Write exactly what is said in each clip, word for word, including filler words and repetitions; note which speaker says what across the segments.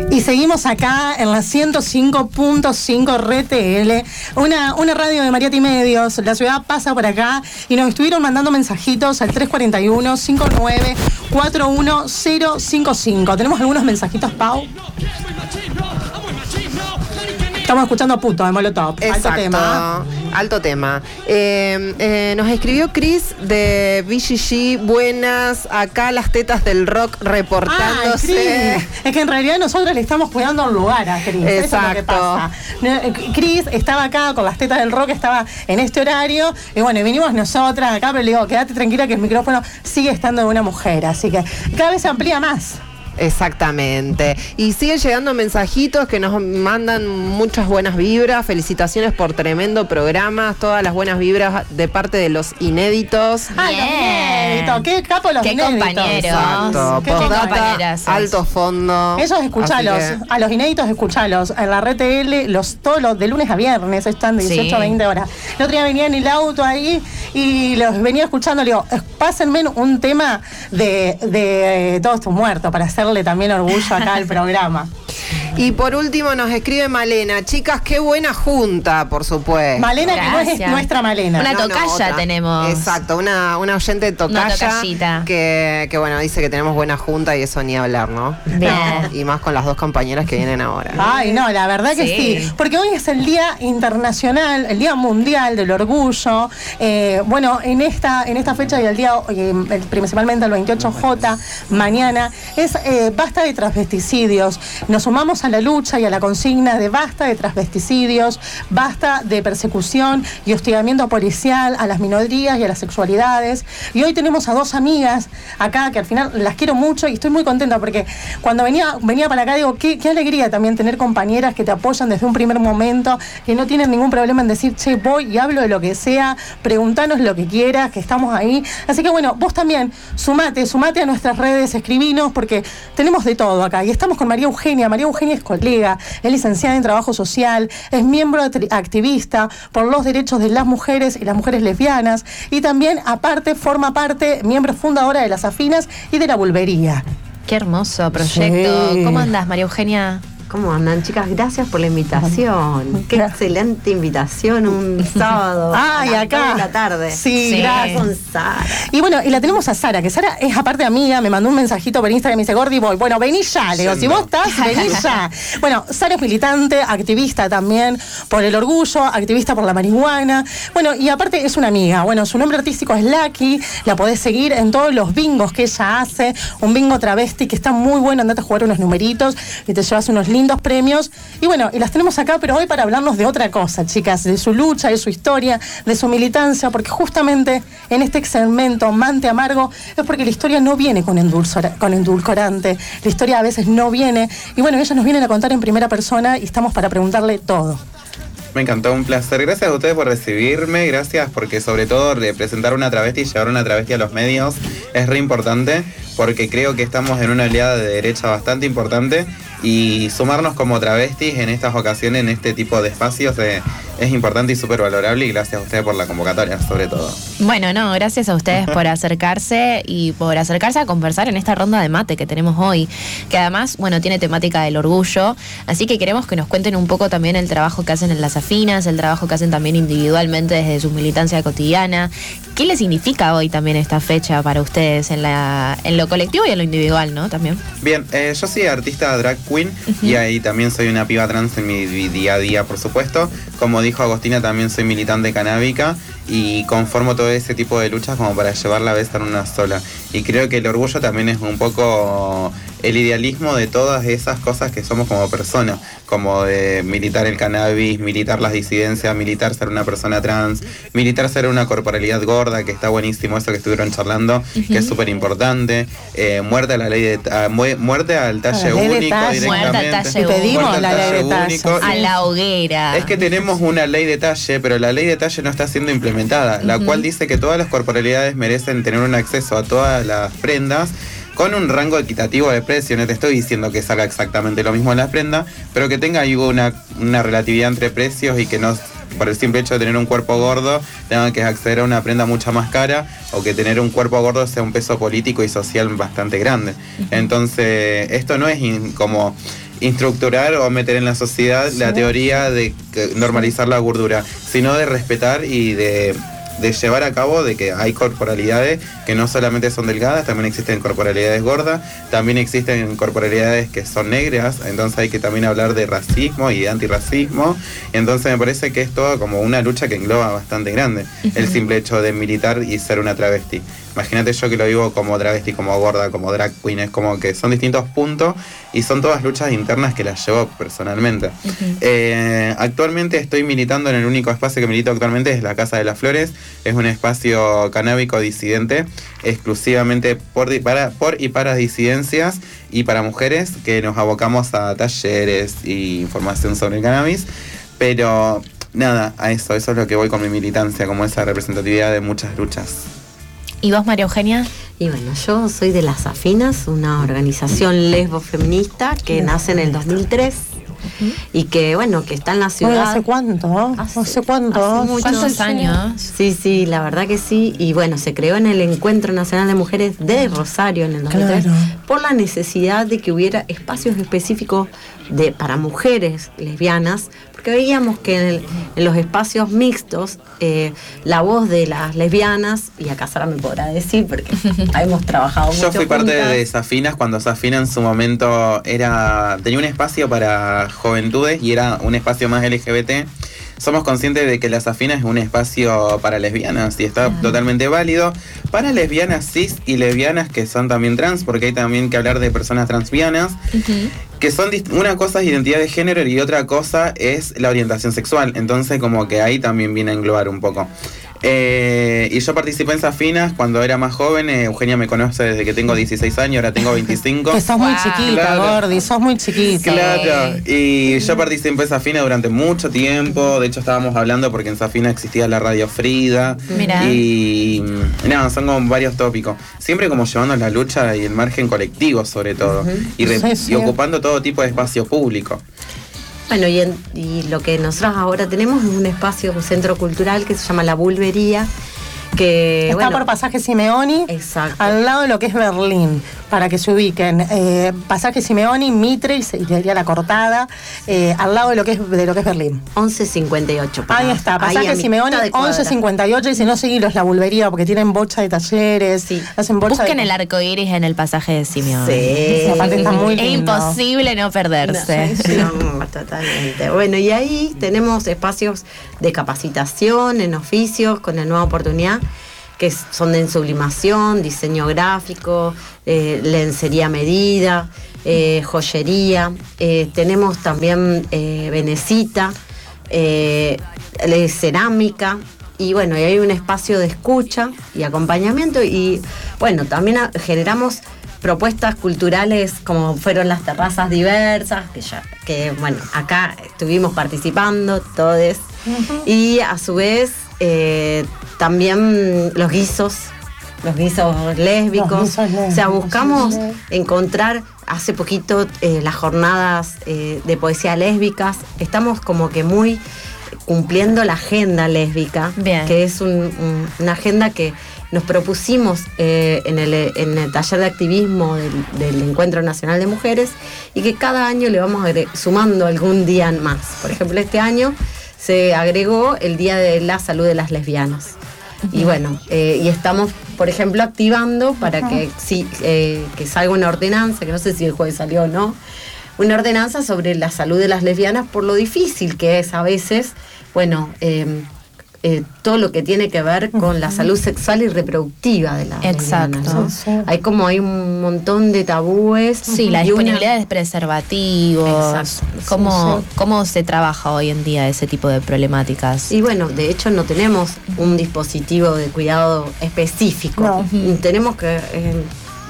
Speaker 1: Y seguimos acá en la ciento cinco punto cinco R T L, una, una radio de Mariatti Medios. La ciudad pasa por acá y nos estuvieron mandando mensajitos al tres cuatro uno, cinco nueve cuatro uno cero cinco cinco. ¿Tenemos algunos mensajitos, Pau? Estamos escuchando a Puto de Molotov.
Speaker 2: Exacto.
Speaker 1: Alto tema.
Speaker 2: Alto tema. Eh, eh, nos escribió Chris de B G G. Buenas, acá las tetas del rock reportándose.
Speaker 1: Ay, es que en realidad nosotros le estamos cuidando un lugar a Chris.
Speaker 2: Exacto.
Speaker 1: Eso es lo que pasa. Chris estaba acá con las tetas del rock, estaba en este horario. Y bueno, y vinimos nosotras acá, pero le digo, quédate tranquila que el micrófono sigue estando de una mujer. Así que cada vez se amplía más.
Speaker 2: Exactamente. Y siguen llegando mensajitos que nos mandan muchas buenas vibras. Felicitaciones por tremendo programa. Todas las buenas vibras de parte de los inéditos.
Speaker 1: ¡Ay, los inéditos! ¡Qué capo los
Speaker 3: qué
Speaker 1: inéditos!
Speaker 3: Compañeros.
Speaker 2: Exacto.
Speaker 1: Qué
Speaker 2: Postdata, alto fondo.
Speaker 1: Ellos escuchalos.
Speaker 2: Que...
Speaker 1: A los inéditos escuchalos. En la R T L, los, todos los de lunes a viernes están de dieciocho a veinte horas. El otro día venía en el auto ahí y los venía escuchando. Le digo, pásenme un tema de, de eh, Todos estos muertos para hacer también orgullo acá al programa.
Speaker 2: Y por último nos escribe Malena. Chicas, qué buena junta, por supuesto.
Speaker 1: Malena,
Speaker 3: Gracias.
Speaker 1: Que no es nuestra Malena.
Speaker 3: Una
Speaker 2: No, no,
Speaker 3: tocaya
Speaker 2: otra.
Speaker 3: tenemos.
Speaker 2: Exacto, una, una oyente de tocaya.
Speaker 3: Una tocayita.
Speaker 2: Que, que bueno, dice que tenemos buena junta y eso ni hablar, ¿no?
Speaker 3: Bien.
Speaker 2: No, y más con las dos compañeras que vienen ahora.
Speaker 1: Ay, no, la verdad que sí.
Speaker 3: Sí.
Speaker 1: Porque hoy es el Día Internacional, el Día Mundial del Orgullo. Eh, bueno, en esta, en esta fecha y el día, eh, principalmente el veintiocho J, mañana, es eh, basta de transvesticidios. Nos sumamos a la lucha y a la consigna de basta de transvesticidios, basta de persecución y hostigamiento policial a las minorías y a las sexualidades. Y hoy tenemos a dos amigas acá que al final las quiero mucho y estoy muy contenta porque cuando venía, venía para acá digo, qué, qué alegría también tener compañeras que te apoyan desde un primer momento, que no tienen ningún problema en decir, che, voy y hablo de lo que sea, preguntanos lo que quieras, que estamos ahí. Así que bueno, vos también, sumate, sumate a nuestras redes, escribinos, porque tenemos de todo acá. Y estamos con María Eugenia. María Eugenia es colega, es licenciada en Trabajo Social, es miembro activista por los derechos de las mujeres y las mujeres lesbianas, y también, aparte, forma parte, miembro fundadora de las Afinas y de la Bulbería.
Speaker 3: Qué hermoso proyecto.
Speaker 1: Sí.
Speaker 3: ¿Cómo andás, María Eugenia?
Speaker 4: ¿Cómo andan, chicas? Gracias por la invitación. Qué excelente invitación un sábado.
Speaker 1: Ay,
Speaker 4: a las
Speaker 1: acá.
Speaker 4: dos de la tarde.
Speaker 1: Sí,
Speaker 3: Sí.
Speaker 1: gracias.
Speaker 4: Con Sara.
Speaker 1: Y bueno, y la tenemos a Sara, que Sara es aparte amiga, me mandó un mensajito por Instagram y me dice, Gordi, voy. Bueno, vení ya, le digo, si vos estás, vení ya. Bueno, Sara es militante, activista también por el orgullo, activista por la marihuana. Bueno, y aparte es una amiga. Bueno, su nombre artístico es Lucky, la podés seguir en todos los bingos que ella hace, un bingo travesti que está muy bueno, andate a jugar unos numeritos y te llevas unos lindos premios. Y bueno, y las tenemos acá, pero hoy para hablarnos de otra cosa, chicas, de su lucha, de su historia, de su militancia, porque justamente en este segmento Mante Amargo es porque la historia no viene con, endulzora, con endulcorante, la historia a veces no viene, y bueno, ellas nos vienen a contar en primera persona y estamos para preguntarle todo.
Speaker 5: Me encantó, un placer. Gracias a ustedes por recibirme, gracias porque sobre todo representar una travesti y llevar una travesti a los medios es re importante, porque creo que estamos en una oleada de derecha bastante importante y sumarnos como travestis en estas ocasiones, en este tipo de espacios, eh, es importante y súper valorable, y gracias a ustedes por la convocatoria, sobre todo.
Speaker 3: Bueno, no, gracias a ustedes por acercarse y por acercarse a conversar en esta ronda de mate que tenemos hoy, que además, bueno, tiene temática del orgullo, así que queremos que nos cuenten un poco también el trabajo que hacen en las Afinas, el trabajo que hacen también individualmente desde su militancia cotidiana. ¿Qué le significa hoy también esta fecha para ustedes en, la, en lo colectivo y en lo individual, ¿no? También.
Speaker 5: Bien, eh, yo soy artista drag queen, uh-huh, y ahí también soy una piba trans en mi día a día, por supuesto. Como dijo Agostina, también soy militante canábica y conformo todo ese tipo de luchas como para llevarla a vez en una sola. Y creo que el orgullo también es un poco el idealismo de todas esas cosas que somos como personas, como de militar el cannabis, militar las disidencias, militar ser una persona trans, militar ser una corporalidad gorda, que está buenísimo eso que estuvieron charlando, uh-huh, que es súper importante, eh, muerte a la ley de a, mu- muerte al talle único directamente.
Speaker 3: Muerte al talle
Speaker 1: y pedimos
Speaker 5: muerte
Speaker 1: la
Speaker 5: al
Speaker 1: ley de talle
Speaker 5: único.
Speaker 3: A la hoguera.
Speaker 5: Es que tenemos una ley de talle, pero la ley de talle no está siendo implementada, uh-huh, la cual dice que todas las corporalidades merecen tener un acceso a todas las prendas con un rango equitativo de precio. No te estoy diciendo que salga exactamente lo mismo en las prendas, pero que tenga ahí una, una relatividad entre precios y que no, por el simple hecho de tener un cuerpo gordo, tengan que acceder a una prenda mucho más cara, o que tener un cuerpo gordo sea un peso político y social bastante grande. Uh-huh. Entonces, esto no es in, como instructurar o meter en la sociedad sí. la teoría de normalizar la gordura, sino de respetar y de... de llevar a cabo de que hay corporalidades que no solamente son delgadas, también existen corporalidades gordas, también existen corporalidades que son negras, entonces hay que también hablar de racismo y de antirracismo, entonces me parece que es toda como una lucha que engloba bastante grande, uh-huh. el simple hecho de militar y ser una travesti. Imagínate yo que lo vivo como travesti, como gorda, como drag queen, es como que son distintos puntos y son todas luchas internas que las llevo personalmente. Uh-huh. Eh, actualmente estoy militando en el único espacio que milito actualmente, es la Casa de las Flores, es un espacio canábico disidente, exclusivamente por, para, por y para disidencias y para mujeres, que nos abocamos a talleres y información sobre el cannabis, pero nada, a eso, eso es lo que voy con mi militancia, como esa representatividad de muchas luchas.
Speaker 3: ¿Y vos, María Eugenia?
Speaker 4: Y bueno, yo soy de Las Afinas, una organización lesbo-feminista que nace en el dos mil tres. Uh-huh. Y que bueno, que está en la ciudad.
Speaker 1: ¿Hace cuánto? ¿Hace, ¿Hace cuánto?
Speaker 3: Hace muchos ¿Cuántos años?
Speaker 4: Sí, sí, la verdad que sí. Y bueno, se creó en el Encuentro Nacional de Mujeres de Rosario en el dos mil tres, claro. por la necesidad de que hubiera espacios específicos de, para mujeres lesbianas, porque veíamos que en, el, en los espacios mixtos eh, la voz de las lesbianas, y acá Sara me podrá decir porque hemos trabajado mucho
Speaker 5: Yo fui
Speaker 4: juntas.
Speaker 5: parte de Safina cuando Safina en su momento era tenía un espacio para juventudes y era un espacio más L G B T. Somos conscientes de que la Safina es un espacio para lesbianas y está uh-huh. totalmente válido para lesbianas cis y lesbianas que son también trans, porque hay también que hablar de personas transvianas, uh-huh. que son dist- una cosa es identidad de género y otra cosa es la orientación sexual, entonces como que ahí también viene a englobar un poco. Eh, y yo participé en Safinas cuando era más joven. eh, Eugenia me conoce desde que tengo dieciséis años, ahora tengo veinticinco.
Speaker 1: Que sos muy chiquita,
Speaker 5: claro.
Speaker 1: Gordi, sos muy chiquita.
Speaker 5: Claro, y yo participé en Safina durante mucho tiempo. De hecho estábamos hablando porque en Safina existía la Radio Frida.
Speaker 3: Mirá.
Speaker 5: Y no, son como varios tópicos. Siempre como llevando la lucha y el margen colectivo sobre todo. Uh-huh. y, re- sí, sí. y ocupando todo tipo de espacio público.
Speaker 4: Bueno, y, en, y lo que nosotros ahora tenemos es un espacio, un centro cultural que se llama La Bulbería, que
Speaker 1: está
Speaker 4: bueno,
Speaker 1: por Pasaje Simeoni,
Speaker 4: exacto.
Speaker 1: al lado de lo que es Berlín, para que se ubiquen. Eh, Pasaje Simeoni, Mitre y sería La Cortada, eh, al lado de lo que es de lo que es Berlín.
Speaker 4: once cincuenta y ocho. Para,
Speaker 1: ahí está, Pasaje ahí Simeoni, once cincuenta y ocho, y si no, seguilos La Bulbería, porque tienen bocha de talleres,
Speaker 4: sí.
Speaker 1: hacen bocha.
Speaker 3: Busquen
Speaker 1: de...
Speaker 3: el arco iris en el Pasaje de Simeoni.
Speaker 4: Sí.
Speaker 1: Aparte está muy lindo.
Speaker 3: Es imposible no perderse.
Speaker 4: No, sí, no, totalmente. Bueno, y ahí tenemos espacios de capacitación en oficios con la nueva oportunidad, que son de sublimación, diseño gráfico, eh, lencería a medida, eh, joyería. Eh, tenemos también eh, venecita, eh, cerámica. Y bueno, y hay un espacio de escucha y acompañamiento. Y bueno, también a, generamos propuestas culturales como fueron las terrazas diversas, que ya, que bueno, acá estuvimos participando todos. Uh-huh. Y a su vez eh, también los guisos, los guisos lésbicos. Los guisos lésbicos. O sea, buscamos sí, sí. encontrar, hace poquito eh, las jornadas eh, de poesía lésbicas, estamos como que muy cumpliendo la agenda lésbica, Bien. que es un, un, una agenda que nos propusimos eh, en, el, en el taller de activismo del, del Encuentro Nacional de Mujeres, y que cada año le vamos agre- sumando algún día más. Por ejemplo, este año se agregó el Día de la Salud de las Lesbianas. Uh-huh. Y bueno, eh, y estamos, por ejemplo, activando para uh-huh. que, sí, eh, que salga una ordenanza, que no sé si el jueves salió o no, una ordenanza sobre la salud de las lesbianas, por lo difícil que es a veces, bueno, eh, eh, todo lo que tiene que ver con uh-huh. la salud sexual y reproductiva de las
Speaker 3: Exacto.
Speaker 4: lesbianas, ¿no? Sí. Hay como hay un montón de tabúes.
Speaker 3: Sí, uh-huh. la disponibilidad una... de preservativos. Exacto. ¿Cómo, sí, sí. ¿Cómo se trabaja hoy en día ese tipo de problemáticas?
Speaker 4: Y bueno, de hecho no tenemos un dispositivo de cuidado específico. No. Uh-huh. Tenemos que eh,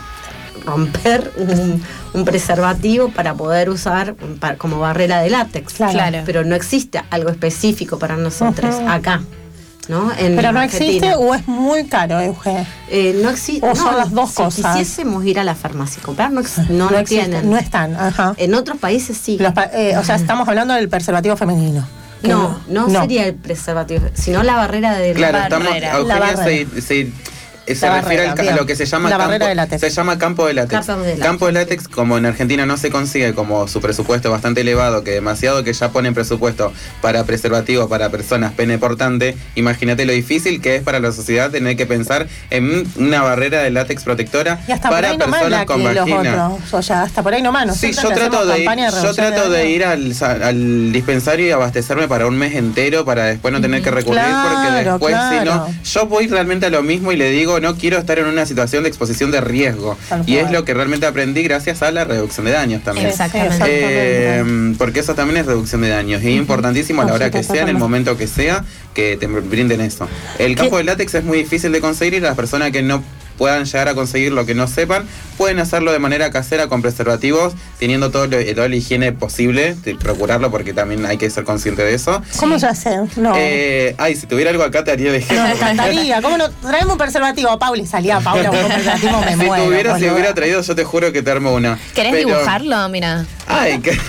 Speaker 4: romper un, un preservativo para poder usar para, como barrera de látex.
Speaker 3: Claro.
Speaker 4: Pero no existe algo específico para nosotros uh-huh. acá. ¿No? En
Speaker 1: Pero no
Speaker 4: Argentina.
Speaker 1: existe o es muy caro, Euge.
Speaker 4: Eh, no existe.
Speaker 1: O
Speaker 4: no,
Speaker 1: son las dos
Speaker 4: si
Speaker 1: cosas.
Speaker 4: Si quisiésemos ir a la farmacia y comprar, no, no,
Speaker 1: no,
Speaker 4: no
Speaker 1: existe,
Speaker 4: tienen.
Speaker 1: No están, ajá.
Speaker 4: En otros países sí.
Speaker 1: Los, eh, o sea, estamos hablando del preservativo femenino.
Speaker 4: No, no, no sería el preservativo, sino la barrera de
Speaker 5: claro,
Speaker 4: la
Speaker 5: estamos,
Speaker 4: barrera.
Speaker 5: Eugenia se, se eh, se
Speaker 1: La
Speaker 5: refiere
Speaker 1: barrera,
Speaker 5: al ca-
Speaker 1: bien.
Speaker 5: a lo que se llama
Speaker 1: La
Speaker 5: campo,
Speaker 1: barrera de látex.
Speaker 5: se llama campo de látex.
Speaker 4: Campo de látex.
Speaker 5: Campo de látex, como en Argentina no se consigue, como su presupuesto bastante elevado, que demasiado que ya ponen presupuesto para preservativos para personas pene portante, imagínate lo difícil que es para la sociedad tener que pensar en una barrera de látex protectora
Speaker 1: Y hasta por
Speaker 5: para
Speaker 1: ahí nomás
Speaker 5: personas
Speaker 1: la
Speaker 5: con
Speaker 1: que los
Speaker 5: vagina.
Speaker 1: otros. O sea, hasta por ahí nomás.
Speaker 5: Sí,
Speaker 1: Nosotros
Speaker 5: yo
Speaker 1: le
Speaker 5: trato
Speaker 1: hacemos
Speaker 5: de ir,
Speaker 1: campaña
Speaker 5: yo
Speaker 1: reducción
Speaker 5: trato de
Speaker 1: daño.
Speaker 5: ir al, sa- al dispensario y abastecerme para un mes entero para después no tener que recurrir
Speaker 1: Claro,
Speaker 5: porque después si
Speaker 1: claro.
Speaker 5: no, yo voy realmente a lo mismo y le digo no quiero estar en una situación de exposición de riesgo
Speaker 1: Tal
Speaker 5: y
Speaker 1: cual.
Speaker 5: es lo que realmente aprendí gracias a la reducción de daños también.
Speaker 3: Exactamente.
Speaker 1: Sí,
Speaker 5: Eh, porque eso también es reducción de daños y es importantísimo a la hora que sea, en el momento que sea, que te brinden eso. El campo de látex es muy difícil de conseguir y las personas que no puedan llegar a conseguir lo que no sepan, pueden hacerlo de manera casera con preservativos, teniendo todo lo, toda la higiene posible, de procurarlo porque también hay que ser consciente de eso.
Speaker 1: ¿Cómo se hace? No.
Speaker 5: Eh, ay, si tuviera algo acá te haría de
Speaker 1: No,
Speaker 5: ejemplo.
Speaker 1: me encantaría. ¿Cómo no? Traemos un preservativo. Pauli salía, Paula, con un preservativo me
Speaker 5: Si
Speaker 1: muero.
Speaker 5: tuviera, si
Speaker 1: boluda.
Speaker 5: hubiera traído, yo te juro que te armo una.
Speaker 3: ¿Querés
Speaker 5: Pero-
Speaker 3: dibujarlo? Mira.
Speaker 5: Ay, que...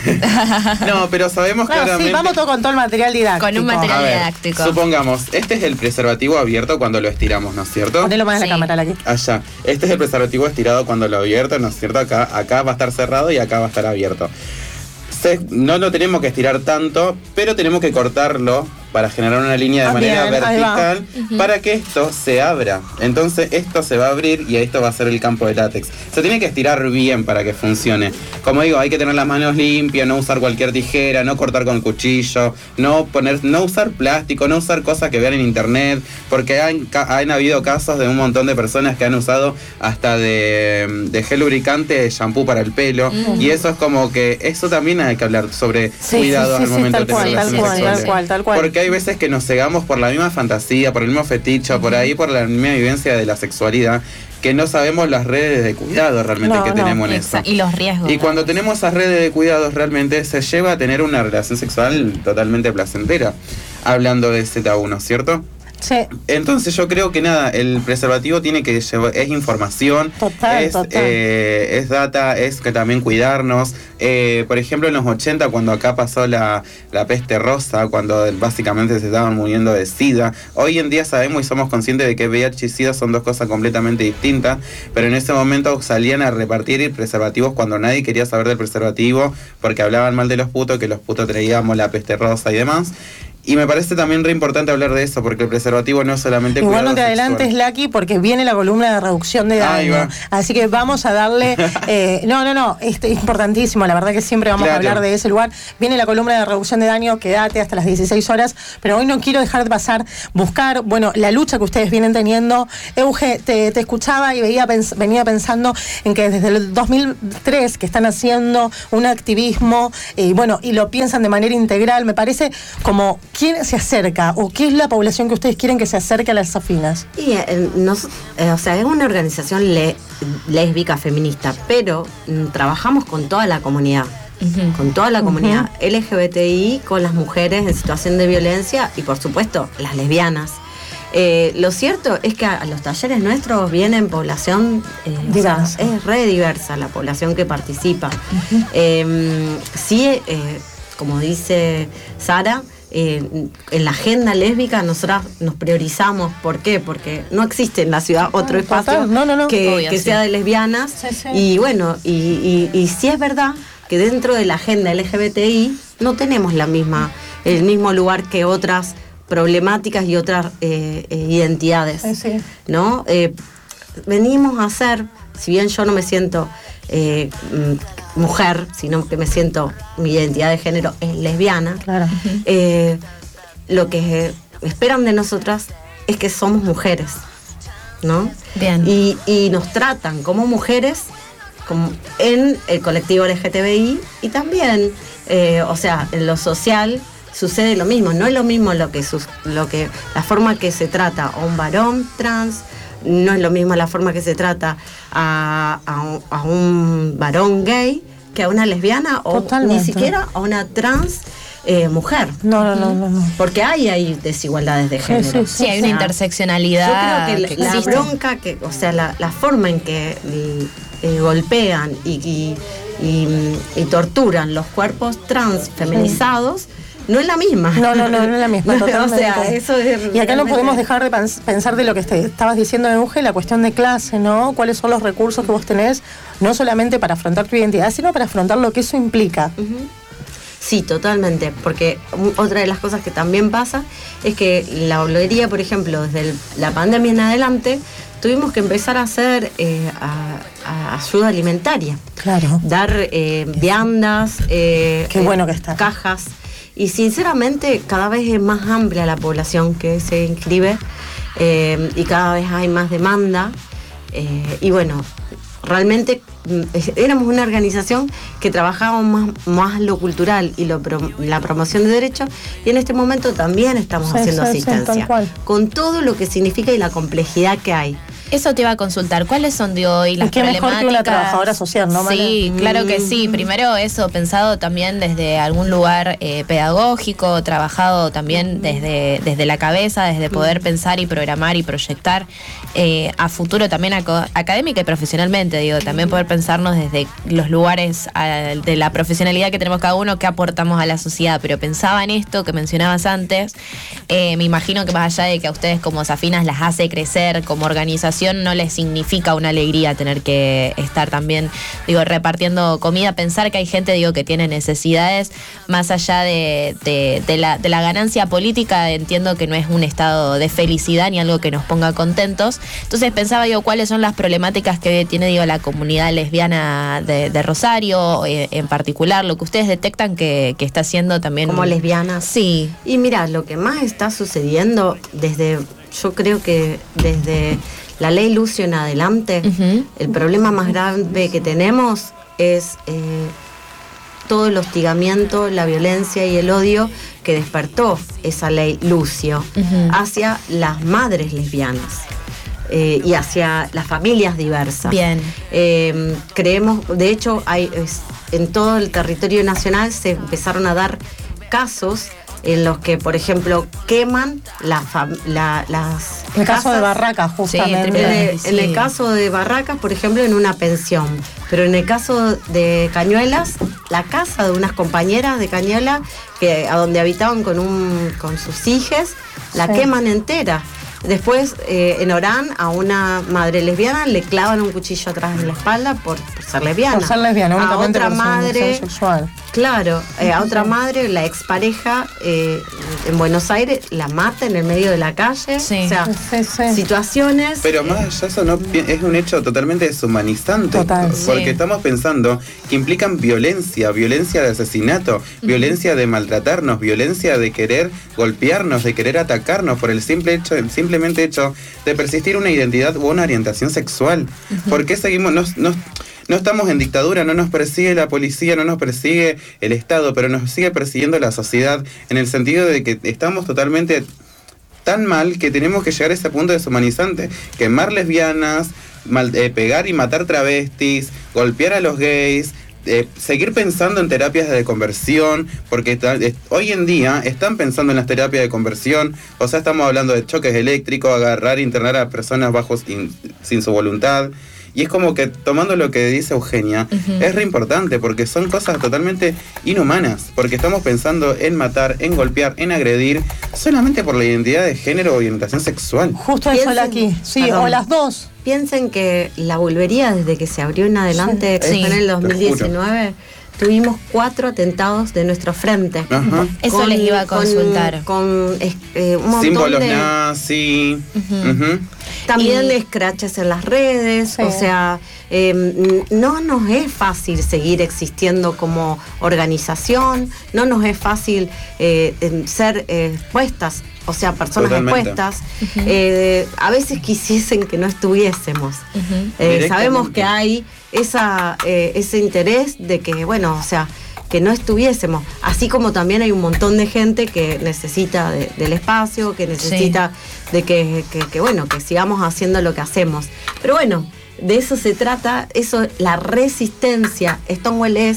Speaker 5: No, pero sabemos
Speaker 1: Claro,
Speaker 5: claramente...
Speaker 1: sí, vamos todo con todo el material didáctico.
Speaker 3: Con un material-
Speaker 5: A ver,
Speaker 3: didáctico.
Speaker 5: supongamos, este es el preservativo abierto cuando lo estiramos, ¿no es cierto?
Speaker 1: Ponelo más en
Speaker 3: Sí.
Speaker 1: la cámara, aquí.
Speaker 5: Allá. Este es el preservativo estirado cuando lo abierto, ¿no es cierto? Acá, acá va a estar cerrado y acá va a estar abierto. Se- no lo tenemos que estirar tanto, pero tenemos que cortarlo para generar una línea de
Speaker 1: Ah,
Speaker 5: manera
Speaker 1: bien, ahí va.
Speaker 5: vertical para que esto se abra. Entonces esto se va a abrir y esto va a ser el campo de látex. Se tiene que estirar bien para que funcione. Como digo, hay que tener las manos limpias, no usar cualquier tijera, no cortar con cuchillo, no poner, no usar plástico, no usar cosas que vean en internet, porque han, ca- han habido casos de un montón de personas que han usado hasta de, de gel lubricante, de shampoo para el pelo, y eso es como que, eso también hay que hablar sobre
Speaker 1: Sí,
Speaker 5: cuidado
Speaker 1: sí,
Speaker 5: al
Speaker 1: sí,
Speaker 5: momento
Speaker 1: tal
Speaker 5: de tener
Speaker 1: cual, tal
Speaker 5: relaciones
Speaker 1: cual,
Speaker 5: sexuales.
Speaker 1: tal cual, tal cual.
Speaker 5: Porque hay veces que nos cegamos por la misma fantasía, por el mismo fetiche, por ahí, por la misma vivencia de la sexualidad, que no sabemos las redes de cuidado realmente
Speaker 1: No,
Speaker 5: que
Speaker 1: no,
Speaker 5: tenemos en eso.
Speaker 3: Exa- Y los riesgos.
Speaker 5: Y cuando tenemos esas redes de cuidados realmente se lleva a tener una relación sexual totalmente placentera, hablando de ese tabú, ¿no es cierto?
Speaker 1: Sí.
Speaker 5: Entonces yo creo que nada, el preservativo tiene que llevar, es información,
Speaker 1: Total,
Speaker 5: es,
Speaker 1: total.
Speaker 5: eh, es data, es que también cuidarnos. Eh, por ejemplo, en los ochenta, cuando acá pasó la, la peste rosa, cuando básicamente se estaban muriendo de SIDA, hoy en día sabemos y somos conscientes de que V I H y SIDA son dos cosas completamente distintas, pero en ese momento salían a repartir preservativos cuando nadie quería saber del preservativo, porque hablaban mal de los putos, que los putos traíamos la peste rosa y demás. Y me parece también re importante hablar de eso, porque el preservativo no es solamente
Speaker 1: Igual no
Speaker 5: cuidado
Speaker 1: te adelantes,
Speaker 5: sexual.
Speaker 1: Lucky, porque viene la columna de reducción de
Speaker 5: Ahí
Speaker 1: daño.
Speaker 5: va.
Speaker 1: Así que vamos a darle... eh, no, no, no, este es importantísimo. La verdad que siempre vamos
Speaker 5: Claro.
Speaker 1: a hablar de ese lugar. Viene la columna de reducción de daño, quédate hasta las dieciséis horas. Pero hoy no quiero dejar de pasar, buscar, bueno, la lucha que ustedes vienen teniendo. Euge, te, te escuchaba y veía, pens- venía pensando en que desde el dos mil tres que están haciendo un activismo, y bueno, y lo piensan de manera integral. Me parece como, ¿quién se acerca? ¿O qué es la población que ustedes quieren que se acerque a las afinas?
Speaker 4: Y eh, nos- eh, o sea, es una organización le- lésbica feminista, pero mm, trabajamos con toda la comunidad,
Speaker 3: Ujú.
Speaker 4: con toda la comunidad L G B T I, con las mujeres en situación de violencia y por supuesto las lesbianas. Eh, lo cierto es que a, a los talleres nuestros vienen población, eh, o sea,
Speaker 1: Diversa.
Speaker 4: es re diversa la población que participa. Eh, sí, eh, como dice Sara, eh, en la agenda lésbica nosotras nos priorizamos. ¿Por qué? Porque no existe en la ciudad otro
Speaker 1: Ah,
Speaker 4: espacio
Speaker 1: total. No, no, no.
Speaker 4: que,
Speaker 3: Obvio,
Speaker 4: que
Speaker 3: sí.
Speaker 4: sea de lesbianas.
Speaker 1: Sí, sí.
Speaker 4: Y bueno, y, y, y sí es verdad que dentro de la agenda L G B T I no tenemos la misma, el mismo lugar que otras problemáticas y otras eh, eh, identidades.
Speaker 1: Sí, sí.
Speaker 4: ¿No? Eh, venimos a hacer, si bien yo no me siento eh, mm, mujer, sino que me siento, mi identidad de género es lesbiana,
Speaker 1: Claro.
Speaker 4: eh, lo que esperan de nosotras es que somos mujeres, ¿no?
Speaker 3: Bien.
Speaker 4: Y, y nos tratan como mujeres como en el colectivo L G T B I y también, eh, o sea, en lo social sucede lo mismo. No es lo mismo lo que, sus- lo que la forma que se trata a un varón trans, no es lo mismo la forma que se trata a, a un, a un varón gay que a una lesbiana o
Speaker 1: Totalmente.
Speaker 4: ni siquiera a una trans eh, mujer.
Speaker 1: No, no, no, no. no.
Speaker 4: Porque hay ahí desigualdades de
Speaker 1: Sí,
Speaker 4: género.
Speaker 1: sí,
Speaker 3: Sí, hay una
Speaker 4: O sea,
Speaker 3: interseccionalidad.
Speaker 4: Yo creo que, la- la
Speaker 3: existe.
Speaker 4: bronca, que, o sea, la, la forma en que eh, golpean y, y- y- y torturan los cuerpos trans feminizados no es la misma.
Speaker 1: No, no, no, no es la misma, totalmente.
Speaker 4: O sea, eso es
Speaker 1: Y acá no
Speaker 4: realmente-
Speaker 1: podemos dejar de pens- pensar de lo que este- estabas diciendo, Euge, la cuestión de clase, ¿no? ¿Cuáles son los recursos que vos tenés, no solamente para afrontar tu identidad, sino para afrontar lo que eso implica?
Speaker 4: Sí, totalmente, porque u- otra de las cosas que también pasa es que la bloguería, por ejemplo, desde el- la pandemia en adelante, tuvimos que empezar a hacer eh, a- a ayuda alimentaria.
Speaker 1: Claro.
Speaker 4: Dar eh, viandas, eh,
Speaker 1: Qué
Speaker 4: eh,
Speaker 1: bueno que está.
Speaker 4: cajas. Y sinceramente cada vez es más amplia la población que se inscribe eh, y cada vez hay más demanda. Eh, y bueno, realmente mm, éramos una organización que trabajábamos más, más lo cultural y lo pro- la promoción de derechos, y en este momento también estamos
Speaker 1: Sí,
Speaker 4: haciendo
Speaker 1: sí, sí, tal
Speaker 4: asistencia,
Speaker 1: cual.
Speaker 4: con todo lo que significa y la complejidad que hay.
Speaker 3: Eso te iba a consultar. ¿Cuáles son de hoy las
Speaker 1: Y qué mejor que una
Speaker 3: problemáticas?
Speaker 1: trabajadora social, ¿no, Male?
Speaker 3: Sí, claro que sí. Primero eso, pensado también desde algún lugar eh, pedagógico, trabajado también desde, desde la cabeza, desde poder pensar y programar y proyectar eh, a futuro también aco- académica y profesionalmente, digo, también poder pensarnos desde los lugares ah, de la profesionalidad que tenemos cada uno, qué aportamos a la sociedad. Pero pensaba en esto que mencionabas antes, eh, me imagino que más allá de que a ustedes como Safinas las hace crecer como organización, no les significa una alegría tener que estar también, digo, repartiendo comida, pensar que hay gente, digo, que tiene necesidades más allá de, de, de la, de la ganancia política. Entiendo que no es un estado de felicidad ni algo que nos ponga contentos. Entonces pensaba, digo, cuáles son las problemáticas que tiene, digo, la comunidad lesbiana de, de Rosario, eh, en particular, lo que ustedes detectan que, que está haciendo también.
Speaker 4: Como lesbianas.
Speaker 3: Sí.
Speaker 4: Y mira, lo que más está sucediendo desde, yo creo que desde la ley Lucio en adelante,
Speaker 3: Ujú.
Speaker 4: el problema más grave que tenemos es eh, todo el hostigamiento, la violencia y el odio que despertó esa ley Lucio
Speaker 3: Ujú.
Speaker 4: hacia las madres lesbianas. eh, y hacia las familias diversas.
Speaker 3: Bien.
Speaker 4: Eh, creemos, de hecho, hay es- en todo el territorio nacional se empezaron a dar casos en los que, por ejemplo, queman la fam- la- las
Speaker 1: El caso de
Speaker 4: casas.
Speaker 1: Barracas, justamente.
Speaker 4: En
Speaker 3: triple-
Speaker 4: el,
Speaker 3: Sí.
Speaker 4: en el caso de Barracas, por ejemplo, en una pensión. Pero en el caso de Cañuelas, la casa de unas compañeras de Cañuelas que a donde habitaban con un con sus hijas, la
Speaker 1: Sí.
Speaker 4: queman entera. Después, eh, en Orán, a una madre lesbiana le clavan un cuchillo atrás de la espalda por, por ser lesbiana.
Speaker 1: Por ser lesbiana,
Speaker 4: a
Speaker 1: únicamente
Speaker 4: otra
Speaker 1: por su
Speaker 4: madre,
Speaker 1: orientación sexual.
Speaker 4: claro, eh, a otra madre, la expareja eh, en Buenos Aires, la mata en el medio de la calle.
Speaker 3: Sí.
Speaker 4: O sea,
Speaker 1: Sí, sí.
Speaker 4: situaciones.
Speaker 5: Pero más allá de eso, no, pi- es un hecho totalmente deshumanizante.
Speaker 1: Total.
Speaker 5: esto, Porque
Speaker 3: Sí.
Speaker 5: estamos pensando que implican violencia, violencia de asesinato, violencia de maltratarnos, violencia de querer golpearnos, de querer atacarnos por el simple hecho, el simplemente hecho de persistir una identidad o una orientación sexual. ¿Por qué seguimos? Nos, nos- no estamos en dictadura, no nos persigue la policía, no nos persigue el Estado, pero nos sigue persiguiendo la sociedad en el sentido de que estamos totalmente tan mal que tenemos que llegar a ese punto deshumanizante. Quemar lesbianas, mal- eh, pegar y matar travestis, golpear a los gays, eh, seguir pensando en terapias de conversión, porque ta- eh, hoy en día están pensando en las terapias de conversión, o sea, estamos hablando de choques eléctricos, agarrar e internar a personas bajos in- sin su voluntad. Y es como que, tomando lo que dice Eugenia,
Speaker 3: Ujú.
Speaker 5: es re importante porque son cosas totalmente inhumanas, porque estamos pensando en matar, en golpear, en agredir, solamente por la identidad de género o orientación sexual.
Speaker 1: Justo eso
Speaker 4: Piensen-
Speaker 1: aquí. Sí,
Speaker 4: perdón.
Speaker 1: o las dos.
Speaker 4: Piensen que la vulvería, desde que se abrió en adelante,
Speaker 3: Sí.
Speaker 4: fue en el dos mil
Speaker 5: Te juro.
Speaker 4: diecinueve, tuvimos cuatro atentados de nuestro frente.
Speaker 5: Ajá.
Speaker 3: Eso les iba a
Speaker 4: con-
Speaker 3: consultar.
Speaker 4: Con, es- eh, un montón
Speaker 5: Símbolos
Speaker 4: de...
Speaker 5: nazi.
Speaker 3: Ujú.
Speaker 5: Ujú.
Speaker 4: También
Speaker 3: Y-
Speaker 4: escraches en las redes,
Speaker 1: Sí.
Speaker 4: o sea, eh, n- no nos es fácil seguir existiendo como organización, no nos es fácil eh, em, ser eh, expuestas, o sea, personas
Speaker 5: Totalmente.
Speaker 4: expuestas. Eh, a veces quisiesen que no estuviésemos.
Speaker 3: Ujú.
Speaker 4: Eh,
Speaker 5: Directamente.
Speaker 4: sabemos que hay esa, eh, ese interés de que, bueno, o sea, que no estuviésemos, así como también hay un montón de gente que necesita de- del espacio, que necesita de que, que, que, bueno, que sigamos haciendo lo que hacemos. Pero bueno, de eso se trata, eso, la resistencia. Stonewall es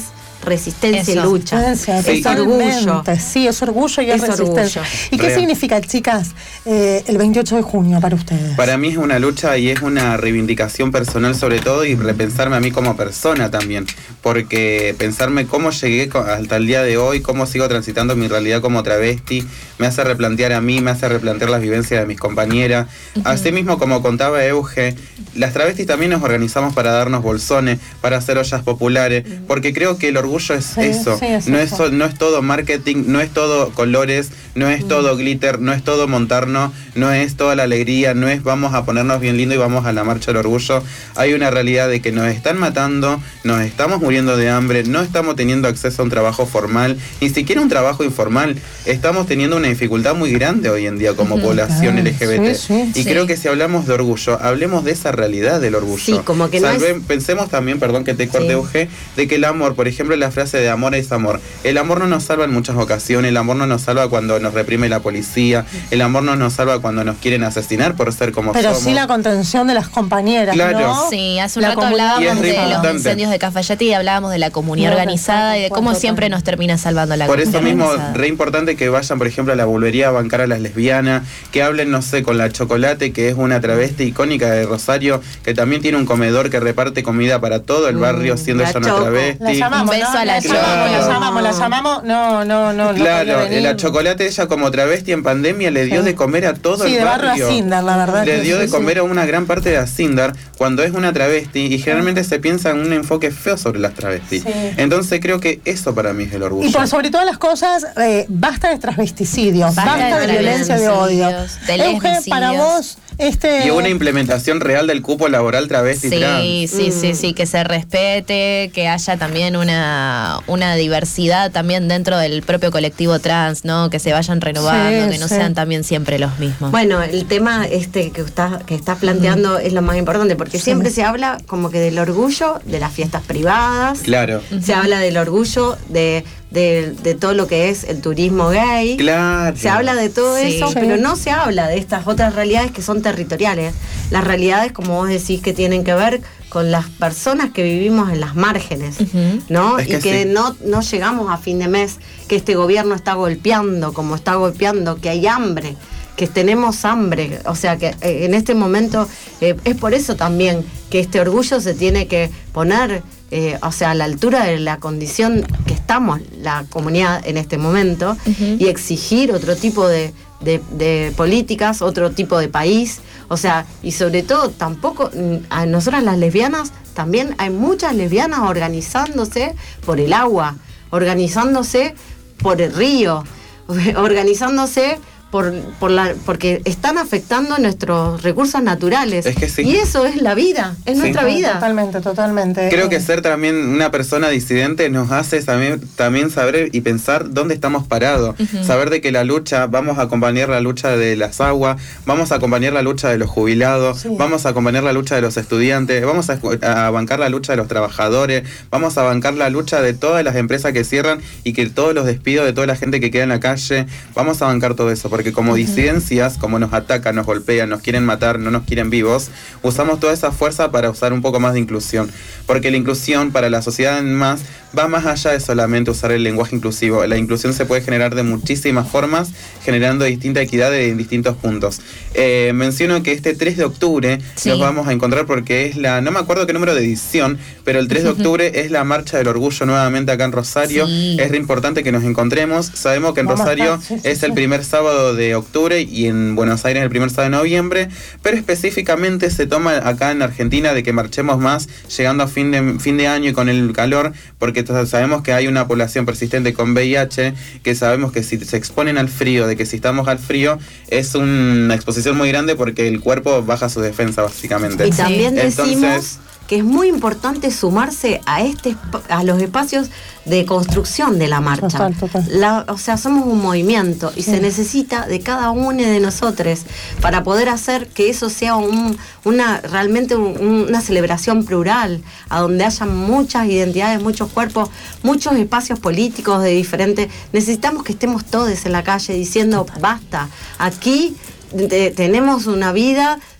Speaker 4: resistencia
Speaker 3: Eso.
Speaker 4: y lucha.
Speaker 1: Resistencia,
Speaker 4: Es
Speaker 1: totalmente.
Speaker 4: orgullo.
Speaker 1: Sí, es orgullo y es,
Speaker 4: Es
Speaker 1: resistencia.
Speaker 4: orgullo.
Speaker 1: ¿Y qué
Speaker 5: Real.
Speaker 1: significa, chicas, eh, el veintiocho de junio para ustedes?
Speaker 5: Para mí es una lucha y es una reivindicación personal sobre todo y repensarme a mí como persona también, porque pensarme cómo llegué co- hasta el día de hoy, cómo sigo transitando mi realidad como travesti, me hace replantear a mí, me hace replantear las vivencias de mis compañeras. Así mismo, como contaba Euge, las travestis también nos organizamos para darnos bolsones, para hacer ollas populares, porque creo que el orgullo es
Speaker 1: Sí,
Speaker 5: eso,
Speaker 1: sí, es
Speaker 5: no,
Speaker 1: eso.
Speaker 5: Es, no es todo marketing, no es todo colores, no es todo glitter, no es todo montarnos, no es toda la alegría, no es vamos a ponernos bien lindo y vamos a la marcha del orgullo. Hay una realidad de que nos están matando, nos estamos muriendo de hambre, no estamos teniendo acceso a un trabajo formal, ni siquiera un trabajo informal. Estamos teniendo una dificultad muy grande hoy en día como población
Speaker 1: Ah,
Speaker 5: L G B T.
Speaker 1: sí, sí.
Speaker 5: y
Speaker 3: Sí.
Speaker 5: creo que si hablamos de orgullo, hablemos de esa realidad del orgullo.
Speaker 4: Sí, como que no
Speaker 5: Salve-
Speaker 4: es-
Speaker 5: Pensemos también, perdón que te corte,
Speaker 4: Sí.
Speaker 5: Euge, de que el amor, por ejemplo, la frase de amor es amor. El amor no nos salva en muchas ocasiones, el amor no nos salva cuando nos reprime la policía, el amor no nos salva cuando nos quieren asesinar por ser como
Speaker 1: Pero
Speaker 5: somos.
Speaker 1: sí la contención de las compañeras,
Speaker 5: Claro.
Speaker 1: ¿no?
Speaker 3: Sí, hace un
Speaker 1: La
Speaker 3: rato
Speaker 1: comunidad
Speaker 5: Y es
Speaker 3: hablábamos
Speaker 5: re
Speaker 3: de los
Speaker 5: importante.
Speaker 3: incendios de Cafayate y hablábamos de la comunidad
Speaker 1: No,
Speaker 3: organizada y de cómo
Speaker 1: total,
Speaker 3: siempre
Speaker 1: total.
Speaker 3: nos termina salvando la
Speaker 5: Por
Speaker 3: comunidad
Speaker 5: eso mismo,
Speaker 3: organizada.
Speaker 5: re importante que vayan, por ejemplo, a la bulbería a bancar a las lesbianas, que hablen, no sé, con la Chocolate, que es una travesti icónica de Rosario, que también tiene un comedor que reparte comida para todo el barrio, siendo
Speaker 4: la
Speaker 5: ella una
Speaker 4: Choco.
Speaker 5: travesti.
Speaker 1: La llamamos,
Speaker 3: Un beso
Speaker 1: ¿no?
Speaker 3: a la
Speaker 1: la llamamos,
Speaker 5: Choco.
Speaker 1: la llamamos, la llamamos. No, no, no. no
Speaker 5: Claro,
Speaker 1: podía venir.
Speaker 5: la Chocolate, ella como travesti en pandemia le dio
Speaker 1: Sí.
Speaker 5: de comer a todo
Speaker 1: Sí,
Speaker 5: el
Speaker 1: de barrio
Speaker 5: barrio.
Speaker 1: a Sindar, la verdad.
Speaker 5: Le
Speaker 1: que
Speaker 5: dio
Speaker 1: sí,
Speaker 5: de
Speaker 1: sí.
Speaker 5: comer a una gran parte de Asindar cuando es una travesti y generalmente se piensa en un enfoque feo sobre las travestis.
Speaker 1: Sí.
Speaker 5: Entonces creo que eso para mí es el orgullo.
Speaker 1: Y por sobre todas las cosas, eh, basta de transvesticidios,
Speaker 3: Basta
Speaker 1: basta,
Speaker 3: de
Speaker 1: de violencia, de odio.
Speaker 3: transvesticidios, de
Speaker 1: Euge,
Speaker 3: lesbicidios.
Speaker 1: para vos, este...
Speaker 5: Y una implementación real del cupo laboral travesti trans.
Speaker 3: Sí, sí, sí, sí, que se respete, que haya también una, una diversidad también dentro del propio colectivo trans, ¿no? Que se vayan renovando,
Speaker 1: Sí,
Speaker 3: que no
Speaker 1: sí.
Speaker 3: sean también siempre los mismos.
Speaker 4: Bueno, el tema este que estás que estás planteando es lo más importante, porque
Speaker 1: Sí.
Speaker 4: siempre se habla como que del orgullo de las fiestas privadas,
Speaker 5: Claro.
Speaker 4: se habla del orgullo de, de, de todo lo que es el turismo gay,
Speaker 5: Claro.
Speaker 4: se habla de todo
Speaker 3: Sí.
Speaker 4: eso,
Speaker 1: Sí.
Speaker 4: pero no se habla de estas otras realidades que son territoriales. Las realidades, como vos decís, que tienen que ver con las personas que vivimos en las márgenes,
Speaker 3: Ujú.
Speaker 4: ¿no?
Speaker 5: Es
Speaker 4: y
Speaker 5: que
Speaker 4: que
Speaker 5: sí.
Speaker 4: no, no llegamos a fin de mes, que este gobierno está golpeando, como está golpeando, que hay hambre, que tenemos hambre. O sea, que eh, en este momento eh, es por eso también que este orgullo se tiene que poner, eh, o sea, a la altura de la condición que estamos, la comunidad en este momento,
Speaker 3: Ujú.
Speaker 4: y exigir otro tipo de, de- de políticas, otro tipo de país. O sea, y sobre todo tampoco, mm, a nosotras las lesbianas, también hay muchas lesbianas organizándose por el agua, organizándose por el río, organizándose por, por la, porque están afectando nuestros recursos naturales.
Speaker 5: Es que sí.
Speaker 4: Y eso es la vida, es
Speaker 5: Sí.
Speaker 4: nuestra vida.
Speaker 1: Totalmente, totalmente.
Speaker 5: Creo que
Speaker 1: Eh,
Speaker 5: ser también una persona disidente nos hace también, también saber y pensar dónde estamos parados. Saber de que la lucha, vamos a acompañar la lucha de las aguas, vamos a acompañar la lucha de los jubilados,
Speaker 1: Sí.
Speaker 5: vamos a acompañar la lucha de los estudiantes, vamos a, a bancar la lucha de los trabajadores, vamos a bancar la lucha de todas las empresas que cierran y que todos los despidos de toda la gente que queda en la calle, vamos a bancar todo eso, porque como disidencias, como nos atacan, nos golpean, nos quieren matar, no nos quieren vivos, usamos toda esa fuerza para usar un poco más de inclusión, porque la inclusión para la sociedad en más va más allá de solamente usar el lenguaje inclusivo. La inclusión se puede generar de muchísimas formas, generando distinta equidad en distintos puntos. Eh, menciono que este tres de octubre
Speaker 3: Sí.
Speaker 5: nos vamos a encontrar porque es la, no me acuerdo qué número de edición, pero el tres de octubre es la marcha del orgullo nuevamente acá en Rosario.
Speaker 3: Sí.
Speaker 5: Es re importante que nos encontremos. Sabemos que en
Speaker 1: Vamos a
Speaker 5: Rosario
Speaker 1: estar, sí, sí,
Speaker 5: es el
Speaker 1: sí.
Speaker 5: primer sábado de octubre y en Buenos Aires el primer sábado de noviembre, pero específicamente se toma acá en Argentina de que marchemos más llegando a fin de, fin de año y con el calor, porque t- sabemos que hay una población persistente con V I H, que sabemos que si se exponen al frío, de que si estamos al frío, es una exposición muy grande porque el cuerpo baja su defensa básicamente.
Speaker 4: Y también decimos
Speaker 5: Entonces,
Speaker 4: que es muy importante sumarse a este esp- a los espacios de construcción de la marcha.
Speaker 1: Total, total.
Speaker 4: La- o sea, somos un movimiento y
Speaker 1: Sí.
Speaker 4: se necesita de cada uno de nosotros para poder hacer que eso sea un, una realmente un- un- una celebración plural, a donde haya muchas identidades, muchos cuerpos, muchos espacios políticos de diferentes. Necesitamos que estemos todos en la calle diciendo basta. Aquí te- tenemos una vida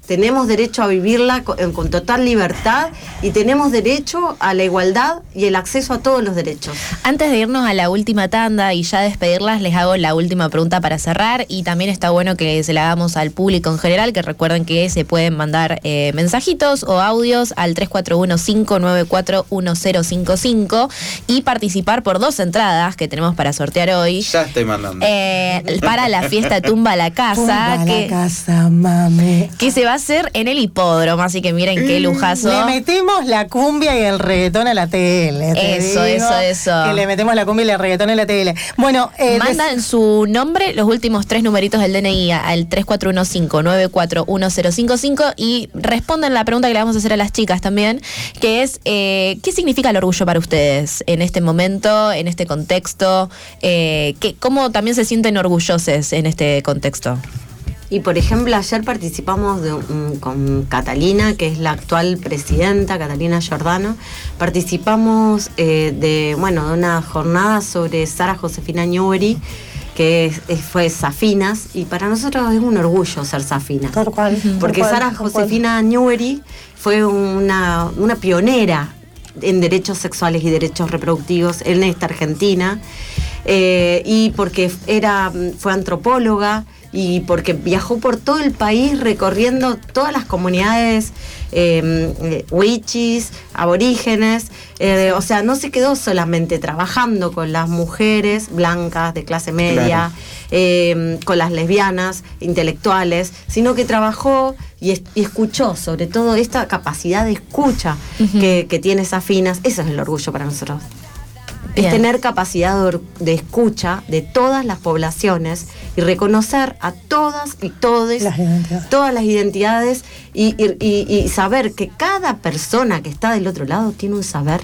Speaker 4: tenemos derecho a vivirla con, con total libertad y tenemos derecho a la igualdad y el acceso a todos los derechos.
Speaker 3: Antes de irnos a la última tanda y ya despedirlas, les hago la última pregunta para cerrar, y también está bueno que se la hagamos al público en general, que recuerden que se pueden mandar eh, mensajitos o audios al tres cuatro uno, cinco nueve cuatro, uno cero cinco cinco y participar por dos entradas que tenemos para sortear hoy.
Speaker 5: Ya estoy mandando.
Speaker 3: Eh, para la fiesta Tumba la Casa,
Speaker 1: Tumba
Speaker 3: que,
Speaker 1: la casa, mami.
Speaker 3: que se va a hacer en el hipódromo, así que miren qué lujazo.
Speaker 1: Le metemos la cumbia y el reggaetón a la tele. te
Speaker 3: Eso,
Speaker 1: digo,
Speaker 3: eso, eso.
Speaker 1: Que le metemos la cumbia y el reggaetón a la tele. Bueno, eh,
Speaker 3: mandan
Speaker 1: des-
Speaker 3: su nombre, los últimos tres numeritos del D N I al tres cuatro uno, cinco nueve cuatro, uno cero cinco cinco y responden la pregunta que le vamos a hacer a las chicas también, que es eh, ¿qué significa el orgullo para ustedes en este momento, en este contexto? Eh, ¿qué, ¿Cómo también se sienten orgullosos en este contexto?
Speaker 4: Y por ejemplo, ayer participamos de un- con Catalina, que es la actual presidenta, Catalina Giordano. Participamos eh, de, bueno, de una jornada sobre Sara Josefina Newbery, que es- es- fue Safinas, y para nosotros es un orgullo ser Safinas.
Speaker 1: Tal cual, tal
Speaker 4: Porque
Speaker 1: cual,
Speaker 4: Sara
Speaker 1: tal cual.
Speaker 4: Josefina Newbery fue una, una pionera en derechos sexuales y derechos reproductivos en esta Argentina, eh, y porque era, fue antropóloga, y porque viajó por todo el país recorriendo todas las comunidades eh, eh, wichis, aborígenes, eh, o sea, no se quedó solamente trabajando con las mujeres blancas de clase media,
Speaker 5: Claro.
Speaker 4: eh, con las lesbianas, intelectuales, sino que trabajó y, es- y escuchó, sobre todo esta capacidad de escucha que, que tiene Safinas. Eso es el orgullo para nosotros.
Speaker 3: Bien.
Speaker 4: Es tener capacidad de, or- de escucha de todas las poblaciones y reconocer a todas y todes,
Speaker 1: Las identidades.
Speaker 4: todas las identidades y, y- y- y saber que cada persona que está del otro lado tiene un saber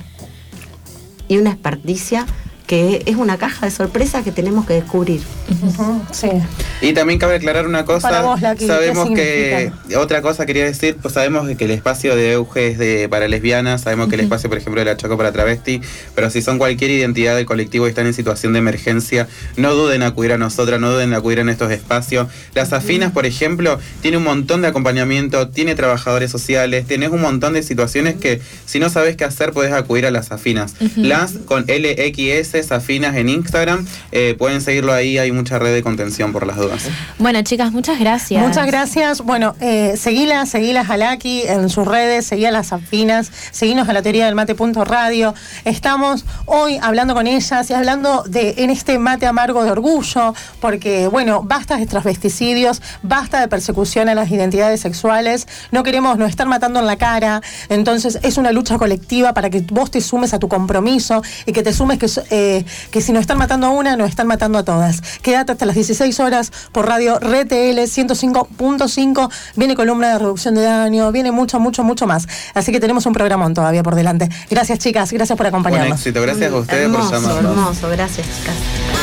Speaker 4: y una experticia que es una caja de sorpresa que tenemos que descubrir.
Speaker 1: Ujú, sí.
Speaker 5: Y también cabe aclarar una cosa,
Speaker 1: Para vos, Lucky, ¿qué
Speaker 5: sabemos que,
Speaker 1: significa?
Speaker 5: otra cosa quería decir, pues sabemos que el espacio de Euge es de, para lesbianas, sabemos que el espacio, por ejemplo, de la Chaco para travesti, pero si son cualquier identidad del colectivo y están en situación de emergencia, no duden en acudir a nosotras, no duden en acudir en estos espacios. Las Afinas, por ejemplo, tiene un montón de acompañamiento, tiene trabajadores sociales, tenés un montón de situaciones que si no sabes qué hacer, podés acudir a las Afinas. Las con L X S Afinas en Instagram, eh, pueden seguirlo ahí, hay mucha red de contención por las dudas.
Speaker 3: Bueno, chicas, muchas gracias.
Speaker 1: Muchas gracias. Bueno, eh, seguilas, seguilas a Lucky en sus redes, seguí a las Afinas, seguinos a la teoría del mate punto radio. Estamos hoy hablando con ellas y hablando de en este mate amargo de orgullo, porque, bueno, basta de transvesticidios, basta de persecución a las identidades sexuales, no queremos no estar matando en la cara, entonces es una lucha colectiva para que vos te sumes a tu compromiso y que te sumes que, eh, que si nos están matando a una, nos están matando a todas. Quédate hasta las dieciséis horas por radio R T L ciento cinco punto cinco, viene columna de reducción de daño, viene mucho, mucho, mucho más. Así que tenemos un programón todavía por delante. Gracias, chicas, gracias por
Speaker 5: Un
Speaker 1: acompañarnos.
Speaker 5: éxito, gracias a ustedes
Speaker 4: hermoso,
Speaker 5: por llamarnos.
Speaker 4: hermoso, gracias, chicas.